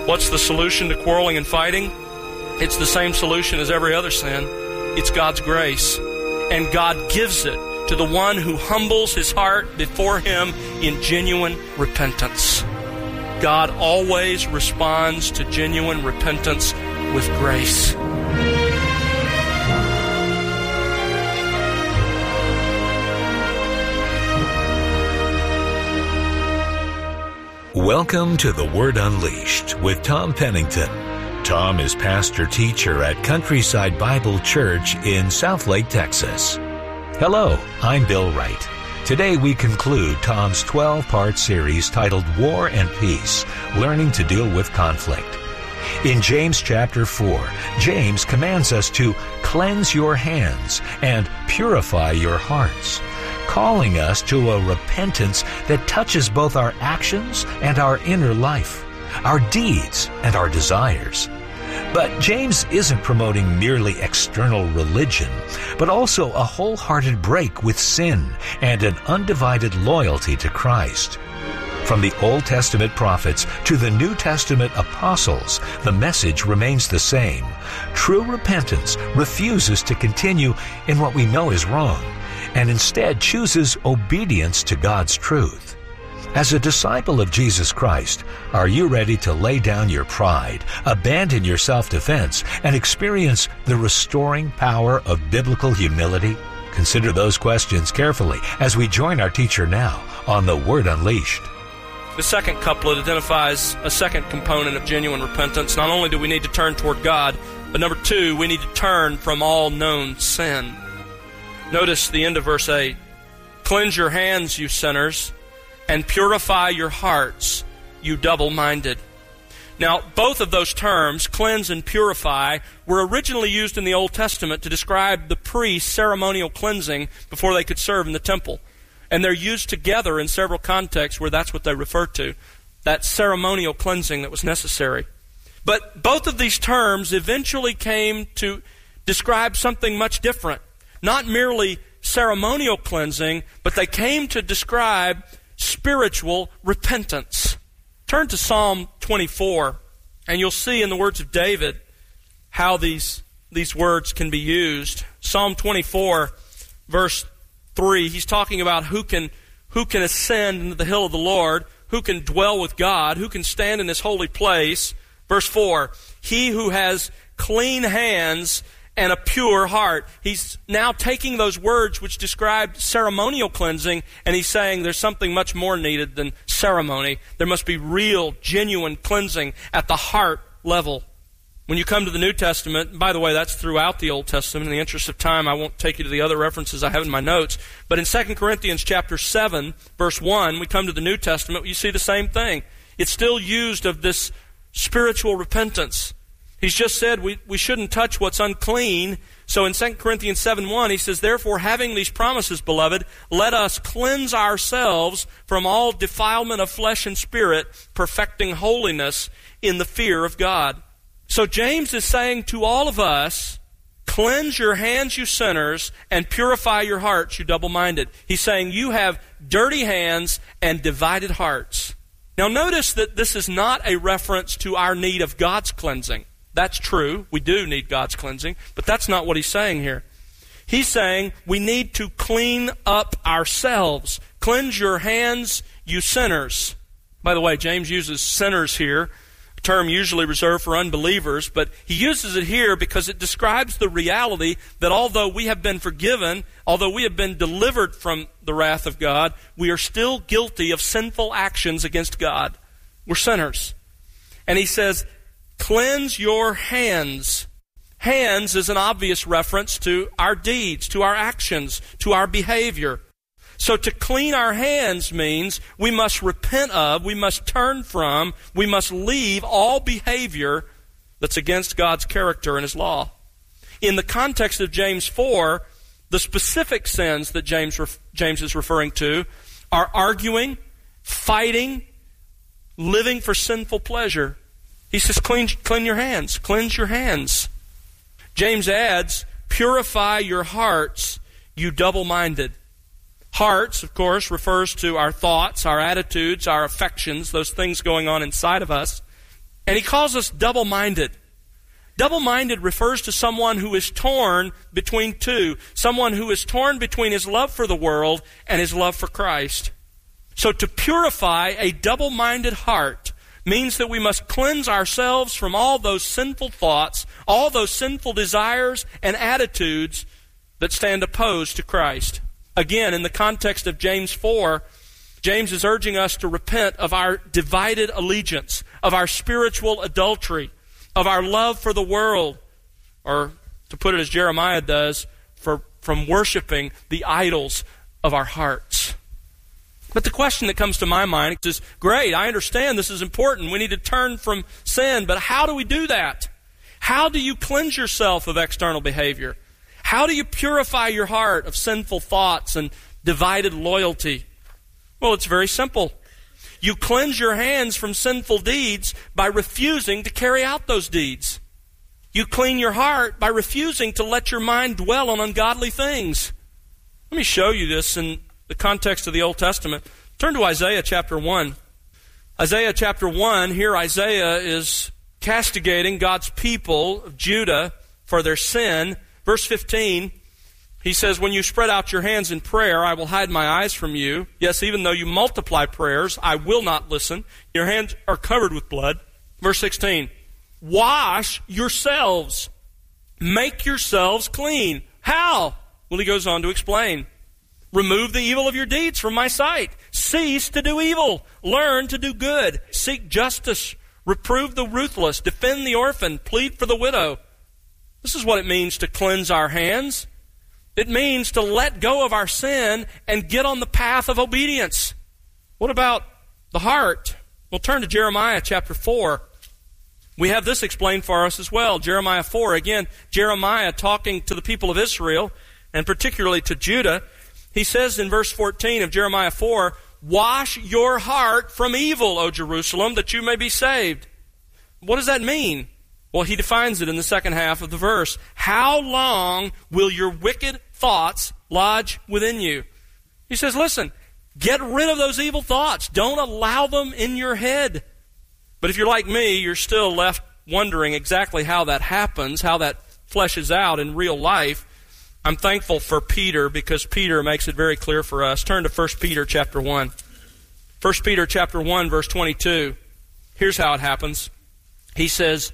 What's the solution to quarreling and fighting? It's the same solution as every other sin. It's God's grace. And God gives it to the one who humbles his heart before him in genuine repentance. God always responds to genuine repentance with grace. Welcome to The Word Unleashed with Tom Pennington. Tom is pastor-teacher at Countryside Bible Church in Southlake, Texas. Hello, I'm Bill Wright. Today we conclude Tom's 12-part series titled War and Peace, Learning to Deal with Conflict. In James chapter 4, James commands us to cleanse your hands and purify your hearts, calling us to a repentance that touches both our actions and our inner life, our deeds and our desires. But James isn't promoting merely external religion, but also a wholehearted break with sin and an undivided loyalty to Christ. From the Old Testament prophets to the New Testament apostles, the message remains the same. True repentance refuses to continue in what we know is wrong, and instead chooses obedience to God's truth. As a disciple of Jesus Christ, are you ready to lay down your pride, abandon your self-defense, and experience the restoring power of biblical humility? Consider those questions carefully as we join our teacher now on The Word Unleashed. The second couplet identifies a second component of genuine repentance. Not only do we need to turn toward God, but number two, we need to turn from all known sin. Notice the end of verse 8. Cleanse your hands, you sinners, and purify your hearts, you double-minded. Now, both of those terms, cleanse and purify, were originally used in the Old Testament to describe the priest's ceremonial cleansing before they could serve in the temple. And they're used together in several contexts where that's what they refer to, that ceremonial cleansing that was necessary. But both of these terms eventually came to describe something much different. Not merely ceremonial cleansing, but they came to describe spiritual repentance. Turn to Psalm 24, and you'll see in the words of David how these words can be used. Psalm 24, verse 3, he's talking about who can ascend into the hill of the Lord, who can dwell with God, who can stand in His holy place. Verse 4, he who has clean hands and a pure heart. He's now taking those words which described ceremonial cleansing, and he's saying there's something much more needed than ceremony. There must be real, genuine cleansing at the heart level. When you come to the New Testament, by the way, that's throughout the Old Testament. In the interest of time, I won't take you to the other references I have in my notes. But in 2 Corinthians chapter 7, verse 1, we come to the New Testament, you see the same thing. It's still used of this spiritual repentance. He's just said we shouldn't touch what's unclean. So in 2 Corinthians 7:1, he says, therefore, having these promises, beloved, let us cleanse ourselves from all defilement of flesh and spirit, perfecting holiness in the fear of God. So James is saying to all of us, cleanse your hands, you sinners, and purify your hearts, you double-minded. He's saying you have dirty hands and divided hearts. Now notice that this is not a reference to our need of God's cleansing. That's true. We do need God's cleansing, but that's not what he's saying here. He's saying we need to clean up ourselves. Cleanse your hands, you sinners. By the way, James uses sinners here, a term usually reserved for unbelievers, but he uses it here because it describes the reality that although we have been forgiven, although we have been delivered from the wrath of God, we are still guilty of sinful actions against God. We're sinners. And he says, cleanse your hands. Hands is an obvious reference to our deeds, to our actions, to our behavior. So to clean our hands means we must repent of, we must turn from, we must leave all behavior that's against God's character and His law. In the context of James 4, the specific sins that James is referring to are arguing, fighting, living for sinful pleasure. He says, clean your hands, cleanse your hands. James adds, purify your hearts, you double-minded. Hearts, of course, refers to our thoughts, our attitudes, our affections, those things going on inside of us. And he calls us double-minded. Double-minded refers to someone who is torn between two, someone who is torn between his love for the world and his love for Christ. So to purify a double-minded heart means that we must cleanse ourselves from all those sinful thoughts, all those sinful desires and attitudes that stand opposed to Christ. Again, in the context of James 4, James is urging us to repent of our divided allegiance, of our spiritual adultery, of our love for the world, or to put it as Jeremiah does, from worshiping the idols of our hearts. But the question that comes to my mind is, great, I understand this is important. We need to turn from sin, but how do we do that? How do you cleanse yourself of external behavior? How do you purify your heart of sinful thoughts and divided loyalty? Well, it's very simple. You cleanse your hands from sinful deeds by refusing to carry out those deeds. You clean your heart by refusing to let your mind dwell on ungodly things. Let me show you this in the context of the Old Testament. Turn to Isaiah chapter 1. Isaiah chapter 1, here Isaiah is castigating God's people of Judah for their sin. Verse 15, he says, when you spread out your hands in prayer, I will hide my eyes from you. Yes, even though you multiply prayers, I will not listen. Your hands are covered with blood. Verse 16, wash yourselves. Make yourselves clean. How? Well, he goes on to explain. Remove the evil of your deeds from my sight. Cease to do evil. Learn to do good. Seek justice. Reprove the ruthless. Defend the orphan. Plead for the widow. This is what it means to cleanse our hands. It means to let go of our sin and get on the path of obedience. What about the heart? We'll turn to Jeremiah chapter 4. We have this explained for us as well. Jeremiah 4. Again, Jeremiah talking to the people of Israel, and particularly to Judah. He says in verse 14 of Jeremiah 4, wash your heart from evil, O Jerusalem, that you may be saved. What does that mean? Well, he defines it in the second half of the verse. How long will your wicked thoughts lodge within you? He says, listen, get rid of those evil thoughts. Don't allow them in your head. But if you're like me, you're still left wondering exactly how that happens, how that fleshes out in real life. I'm thankful for Peter because Peter makes it very clear for us. Turn to 1 Peter chapter 1. 1 Peter chapter 1, verse 22. Here's how it happens. He says,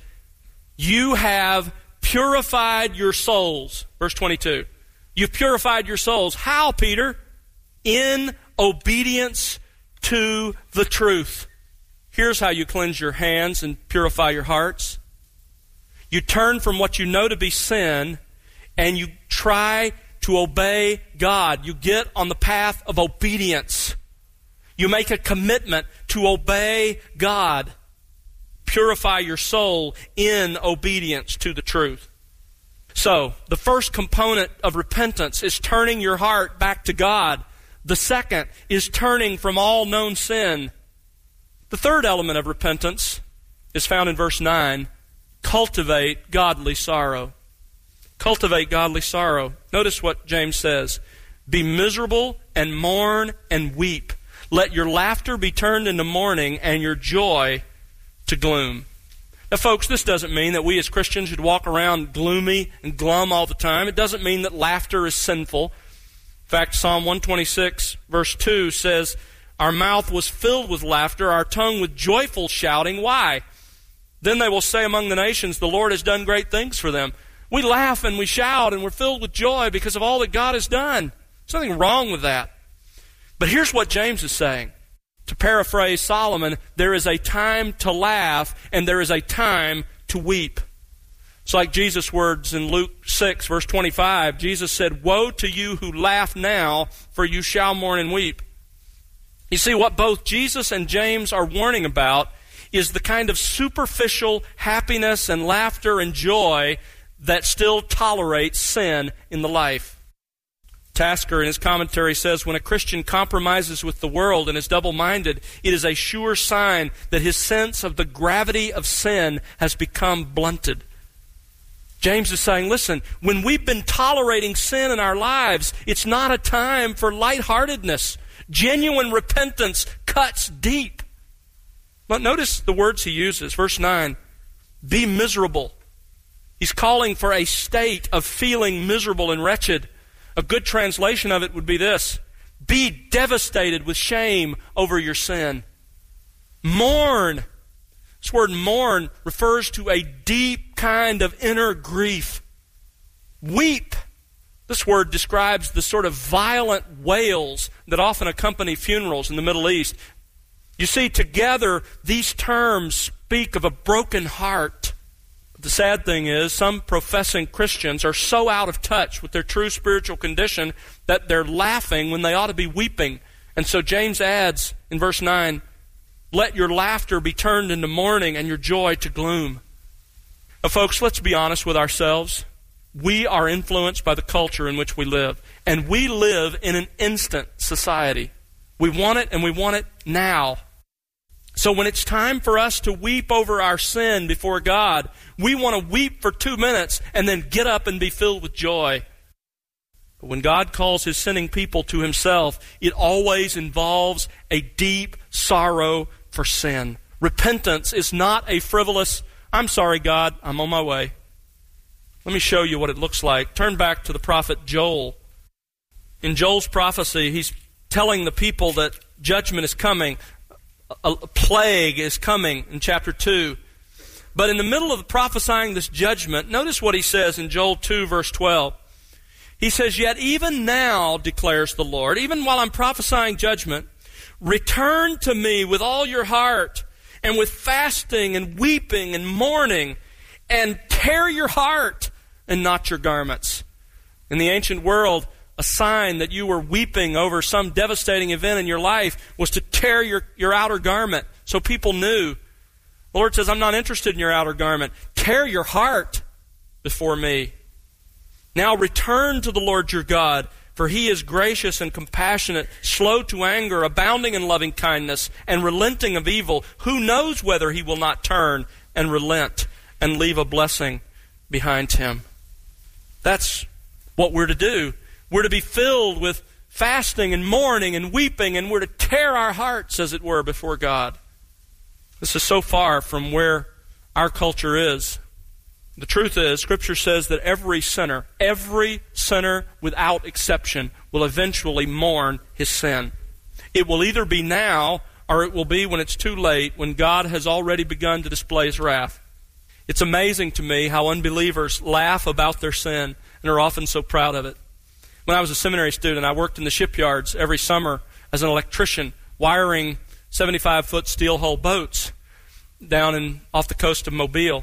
you have purified your souls. Verse 22. You've purified your souls. How, Peter? In obedience to the truth. Here's how you cleanse your hands and purify your hearts. You turn from what you know to be sin and you try to obey God. You get on the path of obedience. You make a commitment to obey God. Purify your soul in obedience to the truth. So, the first component of repentance is turning your heart back to God. The second is turning from all known sin. The third element of repentance is found in verse 9. Cultivate godly sorrow. Cultivate godly sorrow. Notice what James says. Be miserable and mourn and weep. Let your laughter be turned into mourning and your joy to gloom. Now, folks, this doesn't mean that we as Christians should walk around gloomy and glum all the time. It doesn't mean that laughter is sinful. In fact, Psalm 126, verse 2 says, our mouth was filled with laughter, our tongue with joyful shouting. Why? Then they will say among the nations, the Lord has done great things for them. We laugh and we shout and we're filled with joy because of all that God has done. There's nothing wrong with that. But here's what James is saying. To paraphrase Solomon, there is a time to laugh and there is a time to weep. It's like Jesus' words in Luke 6, verse 25. Jesus said, woe to you who laugh now, for you shall mourn and weep. You see, what both Jesus and James are warning about is the kind of superficial happiness and laughter and joy that still tolerates sin in the life. Tasker in his commentary says, when a Christian compromises with the world and is double-minded, it is a sure sign that his sense of the gravity of sin has become blunted. James is saying, listen, when we've been tolerating sin in our lives, it's not a time for lightheartedness. Genuine repentance cuts deep. But notice the words he uses. Verse 9, be miserable. He's calling for a state of feeling miserable and wretched. A good translation of it would be this: be devastated with shame over your sin. Mourn. This word mourn refers to a deep kind of inner grief. Weep. This word describes the sort of violent wails that often accompany funerals in the Middle East. You see, together, these terms speak of a broken heart. The sad thing is, some professing Christians are so out of touch with their true spiritual condition that they're laughing when they ought to be weeping. And so James adds in verse 9, let your laughter be turned into mourning and your joy to gloom. Now, folks, let's be honest with ourselves. We are influenced by the culture in which we live. And we live in an instant society. We want it, and we want it now. So when it's time for us to weep over our sin before God, we want to weep for 2 minutes and then get up and be filled with joy. But when God calls His sinning people to Himself, it always involves a deep sorrow for sin. Repentance is not a frivolous, I'm sorry, God, I'm on my way. Let me show you what it looks like. Turn back to the prophet Joel. In Joel's prophecy, he's telling the people that judgment is coming. A plague is coming in chapter 2. But in the middle of prophesying this judgment, notice what he says in Joel 2, verse 12. He says, yet even now, declares the Lord, even while I'm prophesying judgment, return to me with all your heart, and with fasting and weeping and mourning, and tear your heart and not your garments. In the ancient world, a sign that you were weeping over some devastating event in your life was to tear your outer garment so people knew. The Lord says, I'm not interested in your outer garment. Tear your heart before me. Now return to the Lord your God, for He is gracious and compassionate, slow to anger, abounding in loving kindness, and relenting of evil. Who knows whether He will not turn and relent and leave a blessing behind Him? That's what we're to do. We're to be filled with fasting and mourning and weeping, and we're to tear our hearts, as it were, before God. This is so far from where our culture is. The truth is, Scripture says that every sinner without exception, will eventually mourn his sin. It will either be now, or it will be when it's too late, when God has already begun to display His wrath. It's amazing to me how unbelievers laugh about their sin and are often so proud of it. When I was a seminary student, I worked in the shipyards every summer as an electrician, wiring 75-foot steel hull boats down off the coast of Mobile.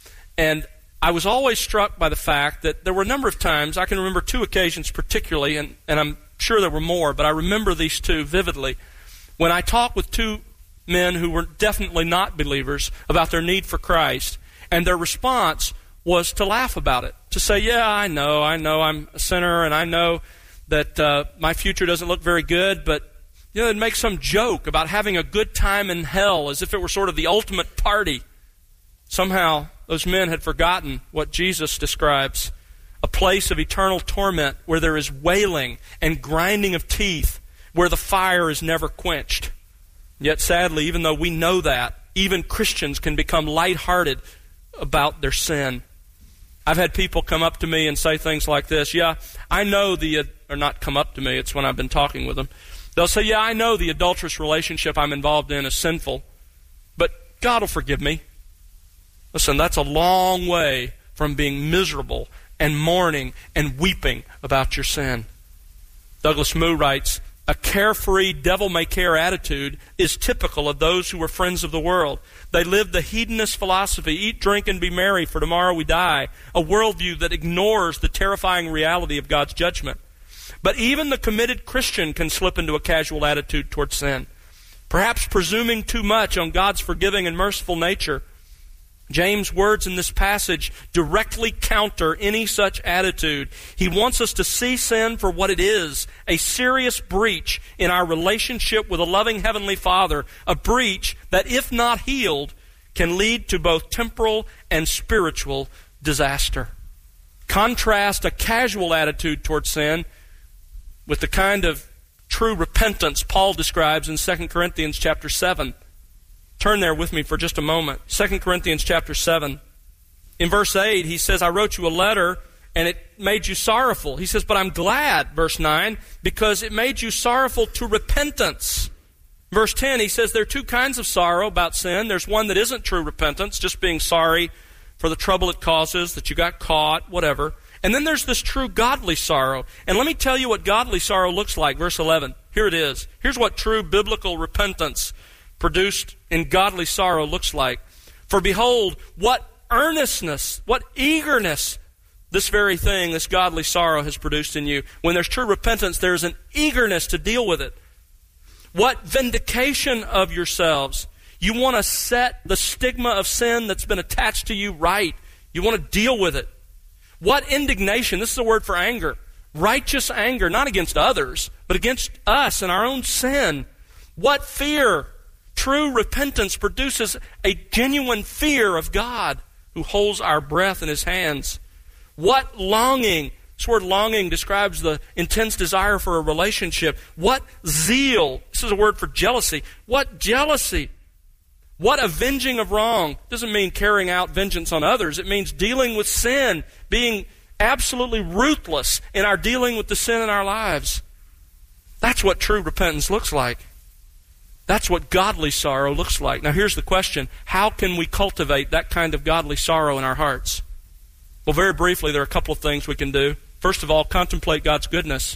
And I was always struck by the fact that there were a number of times, I can remember 2 occasions particularly, and I'm sure there were more, but I remember these 2 vividly, when I talked with 2 men who were definitely not believers about their need for Christ, and their response was to laugh about it, to say, yeah, I know I'm a sinner, and I know that my future doesn't look very good, but they'd make some joke about having a good time in hell as if it were sort of the ultimate party. Somehow, those men had forgotten what Jesus describes, a place of eternal torment where there is wailing and grinding of teeth, where the fire is never quenched. Yet sadly, even though we know that, even Christians can become lighthearted about their sin. I've had people come up to me and say things like this, yeah, I know or not come up to me, it's when I've been talking with them. They'll say, yeah, I know the adulterous relationship I'm involved in is sinful, but God will forgive me. Listen, that's a long way from being miserable and mourning and weeping about your sin. Douglas Moo writes, a carefree, devil-may-care attitude is typical of those who were friends of the world. They lived the hedonist philosophy, eat, drink, and be merry, for tomorrow we die, a worldview that ignores the terrifying reality of God's judgment. But even the committed Christian can slip into a casual attitude toward sin, perhaps presuming too much on God's forgiving and merciful nature. James' words in this passage directly counter any such attitude. He wants us to see sin for what it is, a serious breach in our relationship with a loving Heavenly Father, a breach that, if not healed, can lead to both temporal and spiritual disaster. Contrast a casual attitude toward sin with the kind of true repentance Paul describes in 2 Corinthians chapter 7. Turn there with me for just a moment. 2 Corinthians chapter 7. In verse 8, he says, I wrote you a letter, and it made you sorrowful. He says, but I'm glad, verse 9, because it made you sorrowful to repentance. Verse 10, he says there are two kinds of sorrow about sin. There's one that isn't true repentance, just being sorry for the trouble it causes, that you got caught, whatever. And then there's this true godly sorrow. And let me tell you what godly sorrow looks like. Verse 11, here it is. Here's what true biblical repentance produced in godly sorrow looks like. For behold, what earnestness, what eagerness this very thing, this godly sorrow has produced in you. When there's true repentance, there's an eagerness to deal with it. What vindication of yourselves. You want to set the stigma of sin that's been attached to you right. You want to deal with it. What indignation. This is a word for anger. Righteous anger, not against others, but against us and our own sin. What fear. True repentance produces a genuine fear of God who holds our breath in His hands. What longing. This word longing describes the intense desire for a relationship. What zeal. This is a word for jealousy. What jealousy. What avenging of wrong. Doesn't mean carrying out vengeance on others. It means dealing with sin, being absolutely ruthless in our dealing with the sin in our lives. That's what true repentance looks like. That's what godly sorrow looks like. Now here's the question. How can we cultivate that kind of godly sorrow in our hearts? Well, very briefly, there are a couple of things we can do. First of all, contemplate God's goodness.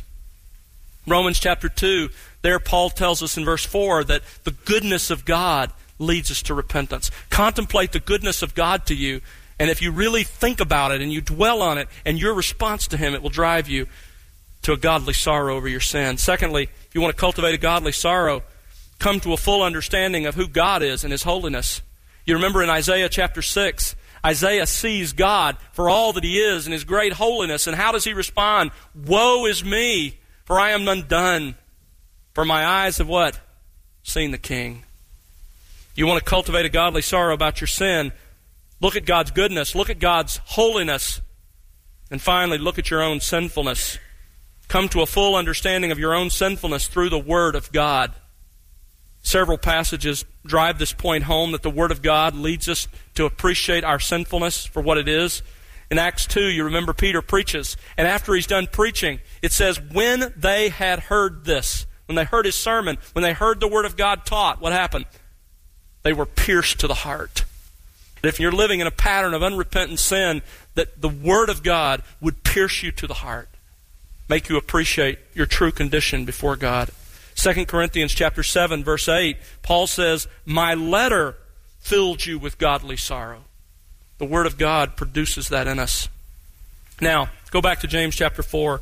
Romans chapter 2, there Paul tells us in verse 4 that the goodness of God leads us to repentance. Contemplate the goodness of God to you, and if you really think about it and you dwell on it and your response to Him, it will drive you to a godly sorrow over your sin. Secondly, if you want to cultivate a godly sorrow, come to a full understanding of who God is and His holiness. You remember in Isaiah chapter 6, Isaiah sees God for all that He is and His great holiness. And how does he respond? Woe is me, for I am undone. For my eyes have what? Seen the King. You want to cultivate a godly sorrow about your sin, look at God's goodness, look at God's holiness, and finally look at your own sinfulness. Come to a full understanding of your own sinfulness through the Word of God. Several passages drive this point home that the Word of God leads us to appreciate our sinfulness for what it is. In Acts 2, you remember Peter preaches, and after he's done preaching, it says, when they had heard this, when they heard his sermon, when they heard the Word of God taught, what happened? They were pierced to the heart. If you're living in a pattern of unrepentant sin, that the Word of God would pierce you to the heart, make you appreciate your true condition before God. 2 Corinthians chapter 7, verse 8, Paul says, my letter filled you with godly sorrow. The Word of God produces that in us. Now, go back to James chapter 4.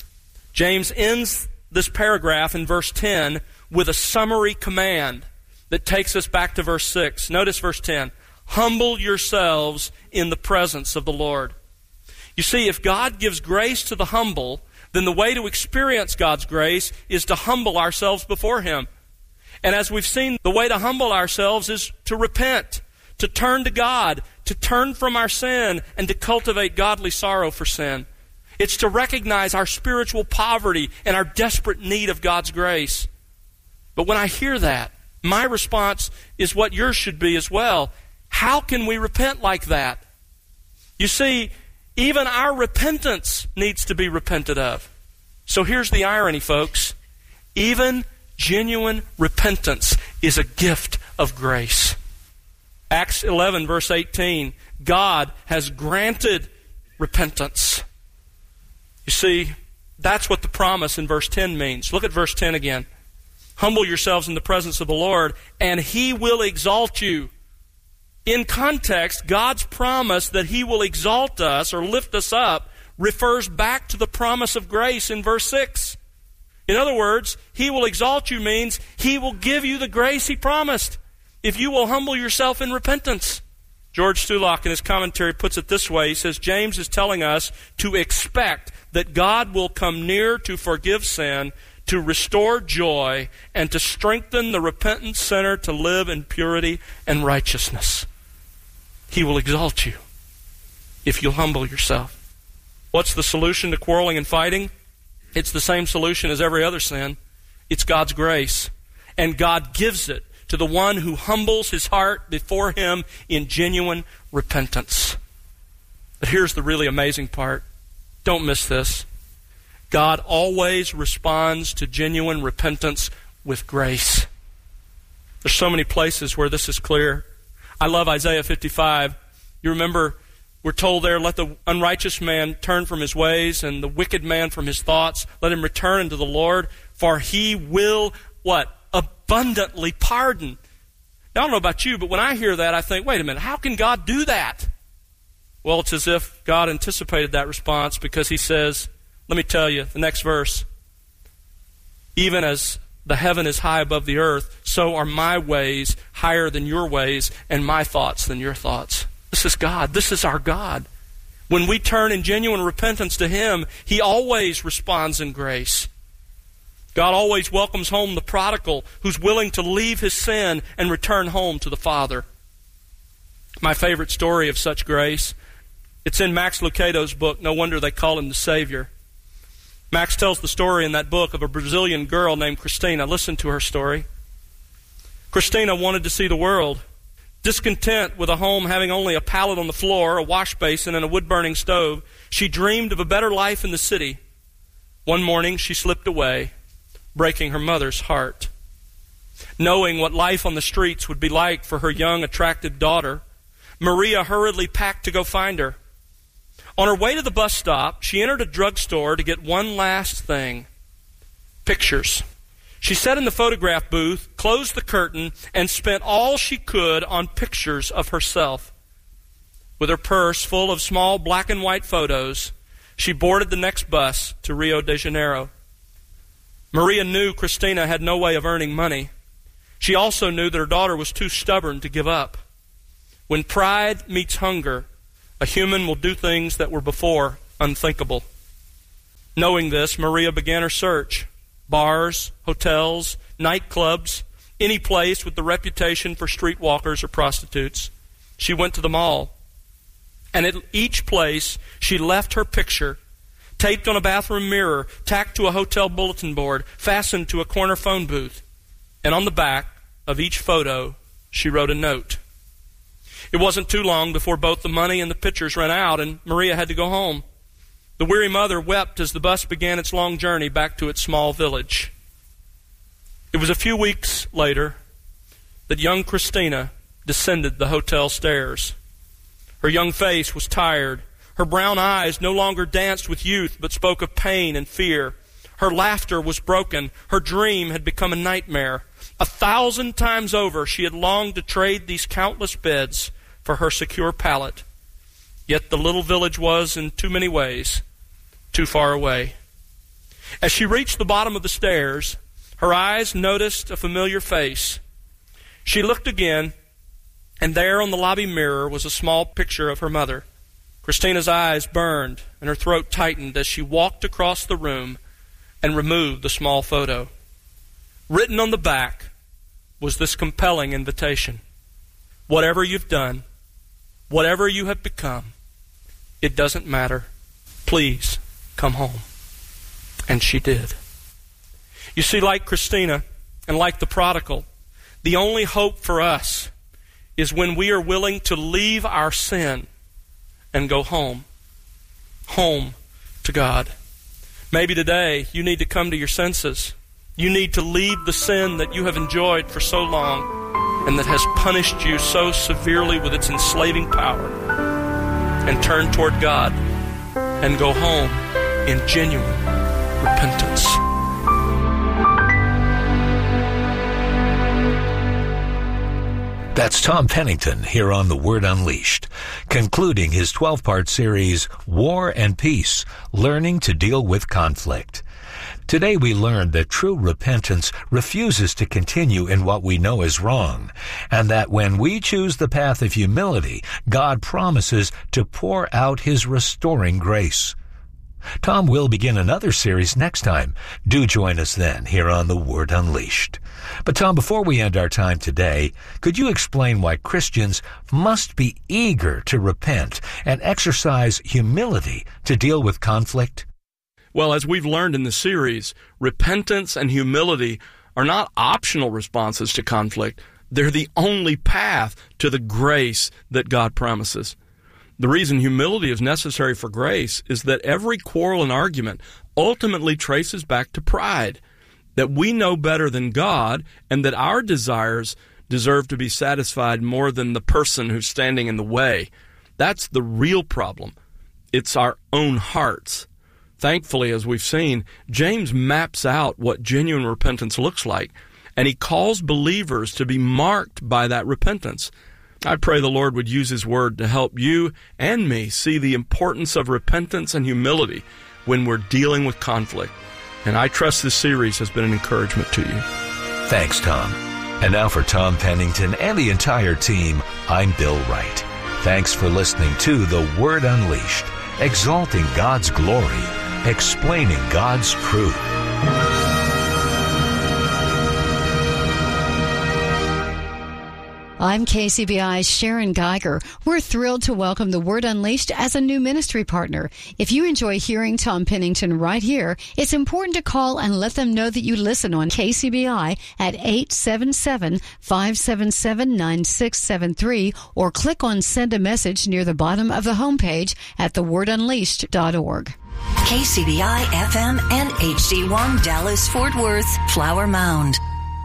James ends this paragraph in verse 10 with a summary command that takes us back to verse 6. Notice verse 10. Humble yourselves in the presence of the Lord. You see, if God gives grace to the humble, then the way to experience God's grace is to humble ourselves before Him. And as we've seen, the way to humble ourselves is to repent, to turn to God, to turn from our sin, and to cultivate godly sorrow for sin. It's to recognize our spiritual poverty and our desperate need of God's grace. But when I hear that, my response is what yours should be as well. How can we repent like that? You see, even our repentance needs to be repented of. So here's the irony, folks. Even genuine repentance is a gift of grace. Acts 11, verse 18, God has granted repentance. You see, that's what the promise in verse 10 means. Look at verse 10 again. Humble yourselves in the presence of the Lord, and He will exalt you. In context, God's promise that He will exalt us or lift us up refers back to the promise of grace in verse 6. In other words, He will exalt you means He will give you the grace He promised if you will humble yourself in repentance. George Stulach in his commentary puts it this way. He says, James is telling us to expect that God will come near to forgive sin, to restore joy, and to strengthen the repentant sinner to live in purity and righteousness. He will exalt you if you'll humble yourself. What's the solution to quarreling and fighting? It's the same solution as every other sin. It's God's grace. And God gives it to the one who humbles his heart before him in genuine repentance. But here's the really amazing part. Don't miss this. God always responds to genuine repentance with grace. There's so many places where this is clear. I love Isaiah 55. You remember, we're told there, let the unrighteous man turn from his ways and the wicked man from his thoughts. Let him return unto the Lord, for he will, what? Abundantly pardon. Now, I don't know about you, but when I hear that, I think, wait a minute, how can God do that? Well, it's as if God anticipated that response, because he says, let me tell you, the next verse, even as the heaven is high above the earth, so are my ways higher than your ways, and my thoughts than your thoughts. This is God. This is our God. When we turn in genuine repentance to him, he always responds in grace. God always welcomes home the prodigal who's willing to leave his sin and return home to the Father. My favorite story of such grace, it's in Max Lucado's book, No Wonder They Call Him the Savior. Max tells the story in that book of a Brazilian girl named Christina. Listen to her story. Christina wanted to see the world. Discontent with a home having only a pallet on the floor, a wash basin, and a wood-burning stove, she dreamed of a better life in the city. One morning, she slipped away, breaking her mother's heart. Knowing what life on the streets would be like for her young, attractive daughter, Maria hurriedly packed to go find her. On her way to the bus stop, she entered a drugstore to get one last thing: pictures. She sat in the photograph booth, closed the curtain, and spent all she could on pictures of herself. With her purse full of small black and white photos, she boarded the next bus to Rio de Janeiro. Maria knew Christina had no way of earning money. She also knew that her daughter was too stubborn to give up. When pride meets hunger, a human will do things that were before unthinkable. Knowing this, Maria began her search. Bars, hotels, nightclubs, any place with the reputation for streetwalkers or prostitutes. She went to them all. And at each place, she left her picture, taped on a bathroom mirror, tacked to a hotel bulletin board, fastened to a corner phone booth. And on the back of each photo, she wrote a note. It wasn't too long before both the money and the pictures ran out, and Maria had to go home. The weary mother wept as the bus began its long journey back to its small village. It was a few weeks later that young Christina descended the hotel stairs. Her young face was tired. Her brown eyes no longer danced with youth, but spoke of pain and fear. Her laughter was broken. Her dream had become a nightmare. 1,000 times over, she had longed to trade these countless beds for her secure pallet. Yet the little village was, in too many ways, too far away. As she reached the bottom of the stairs, her eyes noticed a familiar face. She looked again, and there on the lobby mirror was a small picture of her mother. Christina's eyes burned, and her throat tightened as she walked across the room and removed the small photo. Written on the back was this compelling invitation: whatever you've done, whatever you have become, it doesn't matter. Please come home. And she did. You see, like Christina and like the prodigal, the only hope for us is when we are willing to leave our sin and go home. Home to God. Maybe today you need to come to your senses. You need to leave the sin that you have enjoyed for so long and that has punished you so severely with its enslaving power, and turn toward God and go home in genuine repentance. That's Tom Pennington here on The Word Unleashed, concluding his 12-part series, War and Peace, Learning to Deal with Conflict. Today we learned that true repentance refuses to continue in what we know is wrong, and that when we choose the path of humility, God promises to pour out His restoring grace. Tom will begin another series next time. Do join us then here on The Word Unleashed. But Tom, before we end our time today, could you explain why Christians must be eager to repent and exercise humility to deal with conflict? Well, as we've learned in the series, repentance and humility are not optional responses to conflict. They're the only path to the grace that God promises. The reason humility is necessary for grace is that every quarrel and argument ultimately traces back to pride, that we know better than God and that our desires deserve to be satisfied more than the person who's standing in the way. That's the real problem. It's our own hearts. Thankfully, as we've seen, James maps out what genuine repentance looks like, and he calls believers to be marked by that repentance. I pray the Lord would use His Word to help you and me see the importance of repentance and humility when we're dealing with conflict. And I trust this series has been an encouragement to you. Thanks, Tom. And now for Tom Pennington and the entire team, I'm Bill Wright. Thanks for listening to The Word Unleashed, exalting God's glory, explaining God's truth. I'm KCBI's Sharon Geiger. We're thrilled to welcome The Word Unleashed as a new ministry partner. If you enjoy hearing Tom Pennington right here, it's important to call and let them know that you listen on KCBI at 877-577-9673 or click on Send a Message near the bottom of the homepage at thewordunleashed.org. KCBI FM and HD1 Dallas Fort Worth Flower Mound.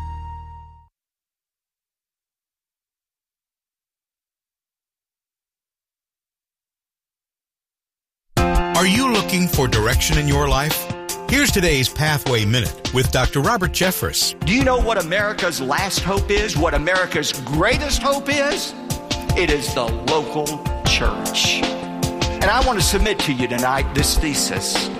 Are you looking for direction in your life? Here's today's Pathway Minute with Dr. Robert Jeffress. Do you know what America's last hope is? What America's greatest hope is? It is the local church. And I want to submit to you tonight this thesis.